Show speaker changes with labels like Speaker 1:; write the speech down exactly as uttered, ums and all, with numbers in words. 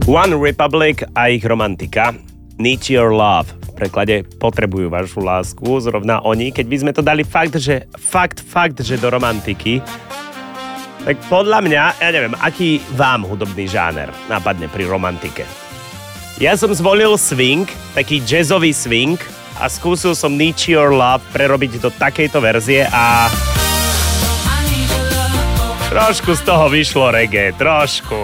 Speaker 1: One Republic a ich romantika Need Your Love. V preklade potrebujú vašu lásku, zrovna oni. Keď by sme to dali fakt, že fakt, fakt, že do romantiky, tak podľa mňa, ja neviem, aký vám hudobný žáner napadne pri romantike. Ja som zvolil swing, taký jazzový swing a skúsil som Need Your Love prerobiť do takejto verzie a trošku z toho vyšlo reggae, trošku.